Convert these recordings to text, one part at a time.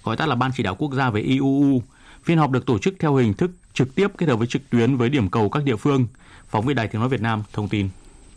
gọi tắt là Ban Chỉ đạo Quốc gia về IUU. Phiên họp được tổ chức theo hình thức trực tiếp kết hợp với trực tuyến với điểm cầu các địa phương. Phóng viên Đài Tiếng nói Việt Nam thông tin.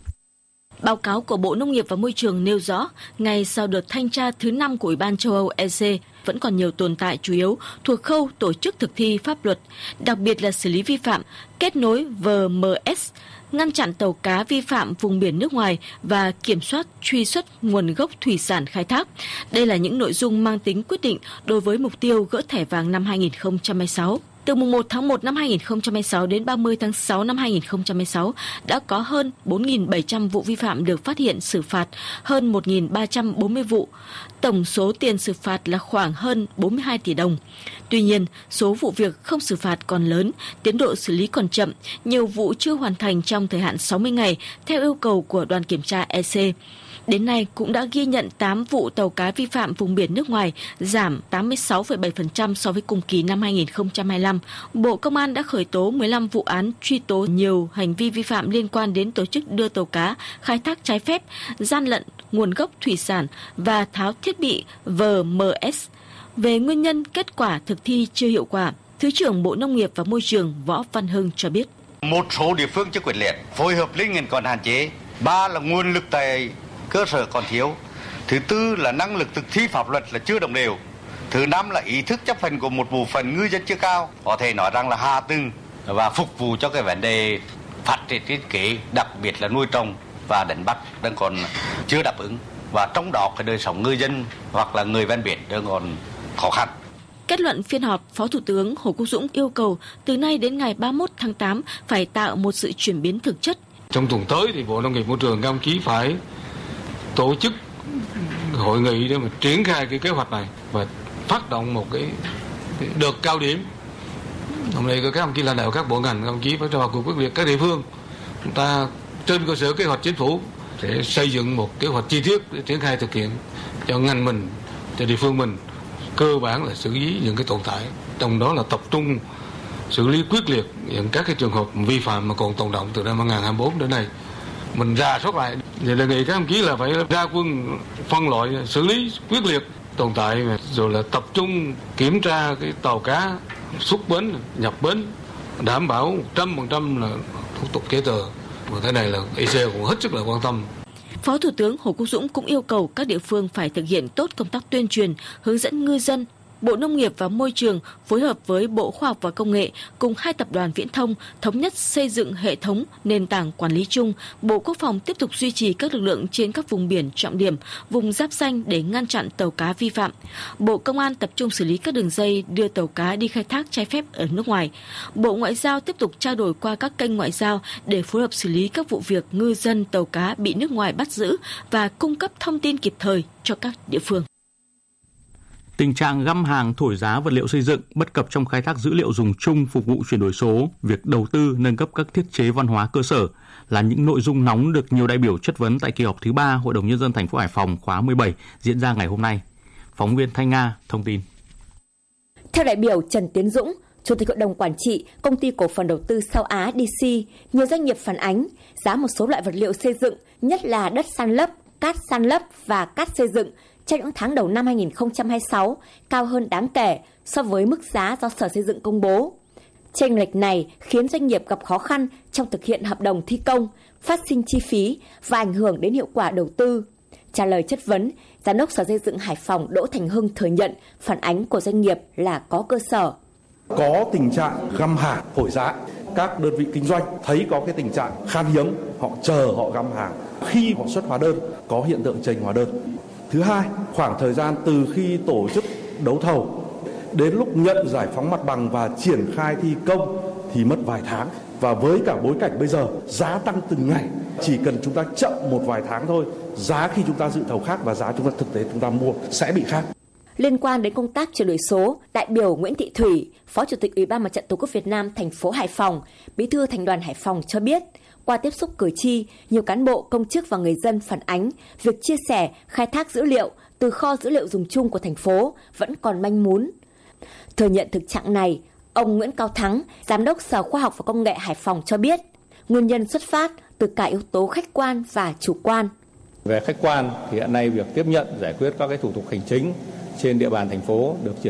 Báo cáo của Bộ Nông nghiệp và Môi trường nêu rõ, ngay sau đợt thanh tra thứ 5 của Ủy ban châu Âu EC, vẫn còn nhiều tồn tại chủ yếu thuộc khâu tổ chức thực thi pháp luật, đặc biệt là xử lý vi phạm, kết nối VMS, ngăn chặn tàu cá vi phạm vùng biển nước ngoài và kiểm soát truy xuất nguồn gốc thủy sản khai thác. Đây là những nội dung mang tính quyết định đối với mục tiêu gỡ thẻ vàng năm 2026. Từ mùng 1 tháng 1 năm 2026 đến 30 tháng 6 năm 2026 đã có hơn 4.700 vụ vi phạm được phát hiện xử phạt, hơn 1.340 vụ. Tổng số tiền xử phạt là khoảng hơn 42 tỷ đồng. Tuy nhiên, số vụ việc không xử phạt còn lớn, tiến độ xử lý còn chậm, nhiều vụ chưa hoàn thành trong thời hạn 60 ngày theo yêu cầu của đoàn kiểm tra EC. Đến nay cũng đã ghi nhận 8 vụ tàu cá vi phạm vùng biển nước ngoài, giảm 86,7% so với cùng kỳ năm 2025. Bộ Công an đã khởi tố 15 vụ án truy tố nhiều hành vi vi phạm liên quan đến tổ chức đưa tàu cá, khai thác trái phép, gian lận nguồn gốc thủy sản và tháo thiết bị VMS. Về nguyên nhân kết quả thực thi chưa hiệu quả, Thứ trưởng Bộ Nông nghiệp và Môi trường Võ Văn Hưng cho biết. Một số địa phương chưa quyết liệt, phối hợp liên ngành còn hạn chế. 3 là nguồn lực tại cơ sở còn thiếu. Thứ tư là năng lực thực thi pháp luật là chưa đồng đều. Thứ 5 là ý thức chấp hành của một bộ phận ngư dân chưa cao. Có thể nói rằng là hạ tầng và phục vụ cho cái vấn đề phát triển kinh tế, đặc biệt là nuôi trồng và đánh bắt đang còn chưa đáp ứng. Và trong đó cái đời sống ngư dân hoặc là người ven biển đang còn khó khăn. Kết luận phiên họp, Phó Thủ tướng Hồ Quốc Dũng yêu cầu từ nay đến ngày 31 tháng 8 phải tạo một sự chuyển biến thực chất. Trong tuần tới thì Bộ Nông nghiệp Môi trường các đồng chí phải tổ chức hội nghị để mà triển khai cái kế hoạch này và phát động một cái đợt cao điểm. Hôm nay các đồng chí lãnh đạo các bộ ngành, các đồng chí phải vào cuộc quyết liệt. Các địa phương chúng ta trên cơ sở kế hoạch chính phủ sẽ xây dựng một kế hoạch chi tiết để triển khai thực hiện cho ngành mình, cho địa phương mình. Cơ bản là xử lý những cái tồn tại, trong đó là tập trung xử lý quyết liệt những các cái trường hợp vi phạm mà còn tồn đọng từ năm 2024 đến nay. Mình rà soát lại, thì đề nghị các đồng chí là phải ra quân phân loại xử lý quyết liệt tồn tại, rồi là tập trung kiểm tra cái tàu cá xuất bến, nhập bến, đảm bảo 100% là thủ tục giấy tờ. Và cái này là EC cũng hết sức là quan tâm. Phó Thủ tướng Hồ Quốc Dũng cũng yêu cầu các địa phương phải thực hiện tốt công tác tuyên truyền, hướng dẫn ngư dân. Bộ Nông nghiệp và Môi trường phối hợp với Bộ Khoa học và Công nghệ cùng 2 tập đoàn viễn thông thống nhất xây dựng hệ thống nền tảng quản lý chung. Bộ Quốc phòng tiếp tục duy trì các lực lượng trên các vùng biển trọng điểm, vùng giáp ranh để ngăn chặn tàu cá vi phạm. Bộ Công an tập trung xử lý các đường dây đưa tàu cá đi khai thác trái phép ở nước ngoài. Bộ Ngoại giao tiếp tục trao đổi qua các kênh ngoại giao để phối hợp xử lý các vụ việc ngư dân tàu cá bị nước ngoài bắt giữ và cung cấp thông tin kịp thời cho các địa phương. Tình trạng găm hàng thổi giá vật liệu xây dựng, bất cập trong khai thác dữ liệu dùng chung phục vụ chuyển đổi số, việc đầu tư nâng cấp các thiết chế văn hóa cơ sở là những nội dung nóng được nhiều đại biểu chất vấn tại kỳ họp thứ 3 Hội đồng Nhân dân thành phố Hải Phòng khóa 17 diễn ra ngày hôm nay. Phóng viên Thanh Nga thông tin. Theo đại biểu Trần Tiến Dũng, Chủ tịch Hội đồng Quản trị Công ty Cổ phần Đầu tư Sao Á DC, nhiều doanh nghiệp phản ánh giá một số loại vật liệu xây dựng, nhất là đất san lấp, cát san lấp và cát xây dựng, trong những tháng đầu năm 2026 cao hơn đáng kể so với mức giá do Sở Xây dựng công bố. Chênh lệch này khiến doanh nghiệp gặp khó khăn trong thực hiện hợp đồng thi công, phát sinh chi phí và ảnh hưởng đến hiệu quả đầu tư. Trả lời chất vấn, Giám đốc Sở Xây dựng Hải Phòng Đỗ Thành Hưng thừa nhận phản ánh của doanh nghiệp là có cơ sở. Có tình trạng găm hàng thổi giá, các đơn vị kinh doanh thấy có cái tình trạng khan hiếm, họ chờ họ găm hàng. Khi họ xuất hóa đơn có hiện tượng chênh hóa đơn. Thứ hai, khoảng thời gian từ khi tổ chức đấu thầu đến lúc nhận giải phóng mặt bằng và triển khai thi công thì mất vài tháng. Và với cả bối cảnh bây giờ, giá tăng từng ngày. Chỉ cần chúng ta chậm một vài tháng thôi, giá khi chúng ta dự thầu khác và giá chúng ta thực tế chúng ta mua sẽ bị khác. Liên quan đến công tác chuyển đổi số, đại biểu Nguyễn Thị Thủy, Phó Chủ tịch Ủy ban Mặt trận Tổ quốc Việt Nam thành phố Hải Phòng, Bí thư Thành đoàn Hải Phòng cho biết, qua tiếp xúc cử tri, nhiều cán bộ, công chức và người dân phản ánh việc chia sẻ, khai thác dữ liệu từ kho dữ liệu dùng chung của thành phố vẫn còn manh mún. Thừa nhận thực trạng này, ông Nguyễn Cao Thắng, Giám đốc Sở Khoa học và Công nghệ Hải Phòng cho biết, nguyên nhân xuất phát từ cả yếu tố khách quan và chủ quan. Về khách quan thì hiện nay việc tiếp nhận giải quyết các cái thủ tục hành chính trên địa bàn thành phố được triển